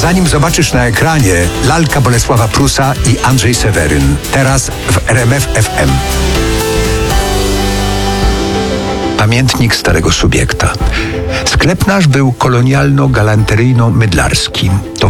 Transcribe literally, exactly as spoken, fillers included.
zanim zobaczysz na ekranie lalka Bolesława Prusa i Andrzej Seweryn. Teraz w R M F F M. Pamiętnik starego subiekta. Sklep nasz był kolonialno-galanteryjno-mydlarski. To